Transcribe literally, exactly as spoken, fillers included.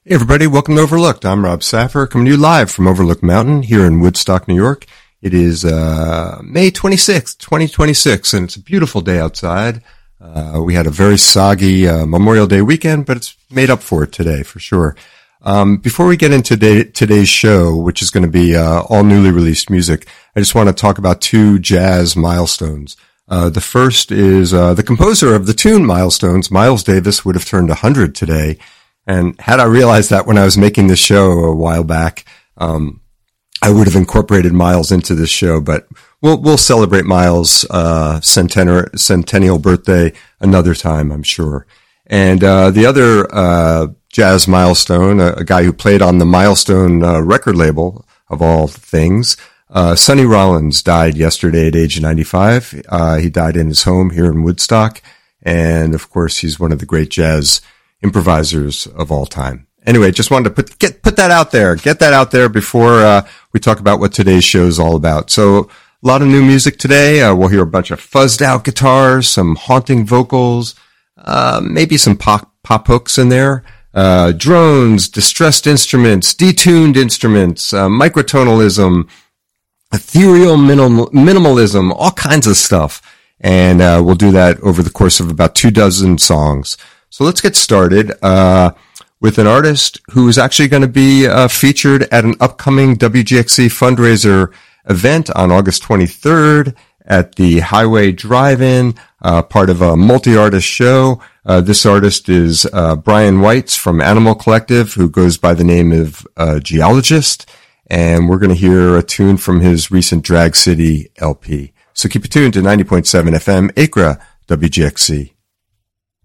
Hey everybody, welcome to Overlooked. I'm Rob Saffer, coming to you live from Overlook Mountain here in Woodstock, New York. It is uh May twenty-sixth, twenty twenty-six, and it's a beautiful day outside. Uh we had a very soggy uh, Memorial Day weekend, but it's made up for it today, for sure. Um Before we get into today, today's show, which is going to be uh all newly released music, I just want to talk about two jazz milestones. Uh The first is uh the composer of the tune Milestones, Miles Davis, would have turned one hundred today. And had I realized that when I was making this show a while back, um, I would have incorporated Miles into this show, but we'll, we'll celebrate Miles', uh, centennial, centennial birthday another time, I'm sure. And, uh, the other, uh, jazz milestone, a, a guy who played on the Milestone, uh, record label of all things, uh, Sonny Rollins died yesterday at age ninety-five. Uh, he died in his home here in Woodstock. And of course, he's one of the great jazz improvisers of all time. Anyway, just wanted to put get put that out there, get that out there before uh, we talk about what today's show is all about. So, a lot of new music today. Uh, we'll hear a bunch of fuzzed out guitars, some haunting vocals, uh, maybe some pop pop hooks in there, uh, drones, distressed instruments, detuned instruments, uh, microtonalism, ethereal minimal, minimalism, all kinds of stuff. And uh, we'll do that over the course of about two dozen songs. So let's get started uh with an artist who is actually going to be uh, featured at an upcoming W G X C fundraiser event on August twenty-third at the Highway Drive-In, uh, part of a multi-artist show. Uh, this artist is uh, Brian Weitz from Animal Collective, who goes by the name of uh, Geologist, and we're going to hear a tune from his recent Drag City L P. So keep it tuned to ninety point seven F M, A C R A, W G X C.